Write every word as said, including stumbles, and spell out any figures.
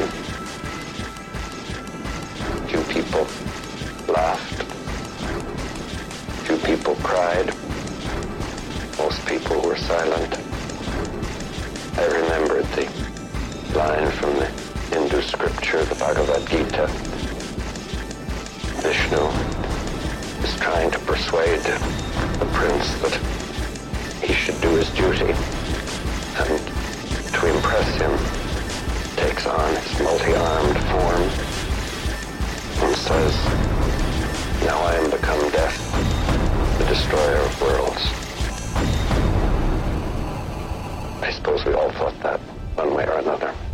Few people laughed. Few people cried. Most people were silent. I remembered the line from the Hindu scripture, the Bhagavad Gita. Vishnu is trying to persuade the prince that he should do his duty, and to impress him takes on his multi-armed form and says, "Now I am become death, the destroyer of worlds." I suppose we all thought that one way or another.